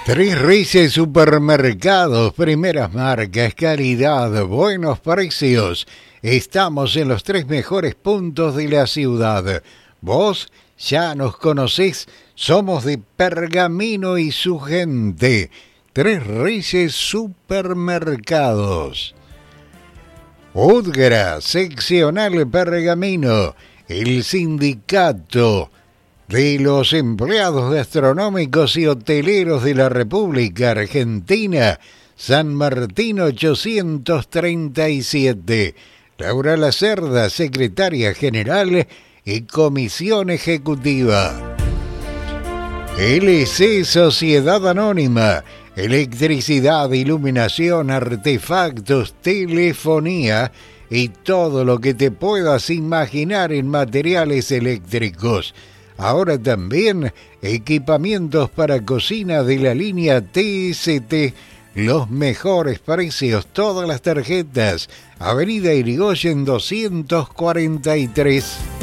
Tres Reyes Supermercados, primeras marcas, calidad, buenos precios. Estamos en los tres mejores puntos de la ciudad. Vos ya nos conocés, somos de Pergamino y su gente. Tres Reyes Supermercados. Udgra, seccional Pergamino, el sindicato de los empleados gastronómicos y hoteleros de la República Argentina, San Martín 837. Laura Lacerda, secretaria general y comisión ejecutiva. LC Sociedad Anónima, electricidad, iluminación, artefactos, telefonía y todo lo que te puedas imaginar en materiales eléctricos. Ahora también equipamientos para cocina de la línea TST. Los mejores precios, todas las tarjetas. Avenida Irigoyen 243.